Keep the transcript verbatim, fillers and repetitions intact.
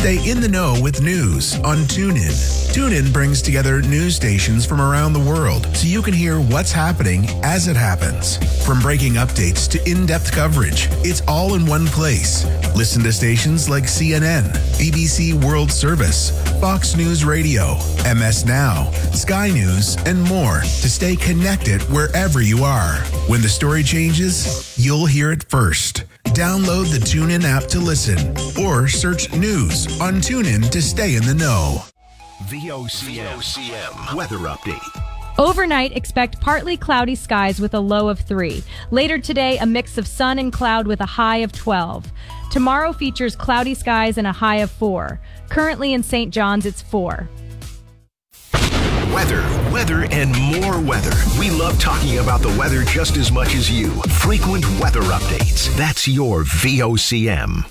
Stay in the know with news on TuneIn. TuneIn brings together news stations from around the world so you can hear what's happening as it happens. From breaking updates to in-depth coverage, it's all in one place. Listen to stations like C N N, B B C World Service, Fox News Radio, M S Now, Sky News, and more to stay connected wherever you are. When the story changes, you'll hear it first. Download the TuneIn app to listen or search news on TuneIn to stay in the know. V O C M weather update. Overnight, expect partly cloudy skies with a low of three. Later today, a mix of sun and cloud with a high of twelve. Tomorrow features cloudy skies and a high of four. Currently in Saint John's, it's four. Weather, weather, and more weather. We love talking about the weather just as much as you. Frequent weather updates. That's your V O C M.